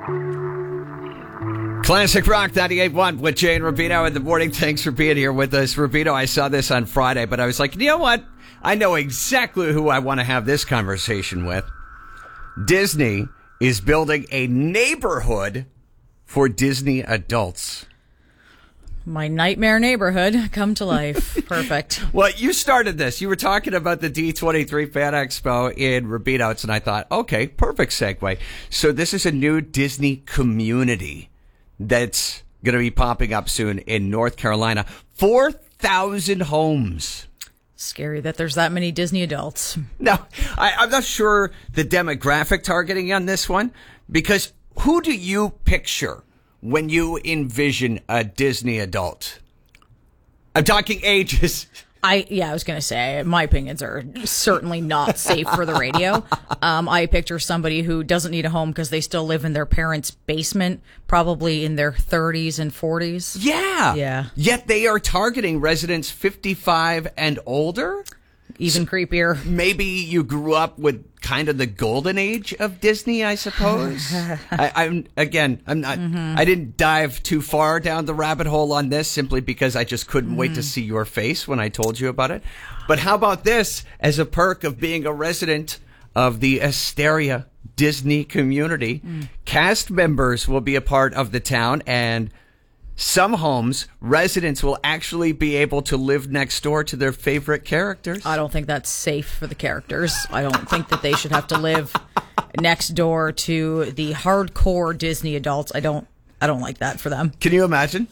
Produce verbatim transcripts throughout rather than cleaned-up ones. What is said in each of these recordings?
Classic Rock ninety-eight point one with Jay and Rubino in the morning. Thanks for being here with us. Rubino, I saw this on Friday, but I was like, you know what? I know exactly who I want to have this conversation with. Disney is building a neighborhood for Disney adults. My nightmare neighborhood come to life. Perfect. Well, you started this. You were talking about the D twenty-three Fan Expo in Rubino's, and I thought, okay, perfect segue. So this is a new Disney community that's going to be popping up soon in North Carolina. four thousand homes. Scary that there's that many Disney adults. Now, I, I'm not sure the demographic targeting on this one, because who do you picture when you envision a Disney adult? I'm talking ages. I yeah, I was gonna say my opinions are certainly not safe for the radio. Um, I picture somebody who doesn't need a home because they still live in their parents' basement, probably in their thirties and forties. Yeah, yeah. Yet they are targeting residents fifty-five and older. Even so creepier. Maybe you grew up with kind of the golden age of Disney, I suppose. I, I'm again, I'm not. Mm-hmm. I didn't dive too far down the rabbit hole on this simply because I just couldn't mm-hmm. wait to see your face when I told you about it. But how about this as a perk of being a resident of the Asteria Disney community? Mm. Cast members will be a part of the town, and some homes, residents will actually be able to live next door to their favorite characters. I don't think that's safe for the characters. I don't think that they should have to live next door to the hardcore Disney adults. I don't I don't like that for them. Can you imagine?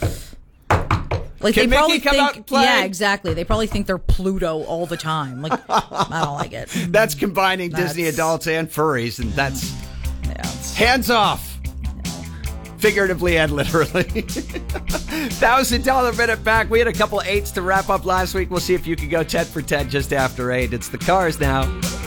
Like Can they Mickey probably come think, out and play? Yeah, exactly. They probably think they're Pluto all the time. Like, I don't like it. That's combining That's, Disney adults and furries, and that's yeah, it's, hands off. Figuratively and literally. Thousand dollar minute back. We had a couple eights to wrap up last week. We'll see if you can go ten for ten just after eight. It's the Cars now.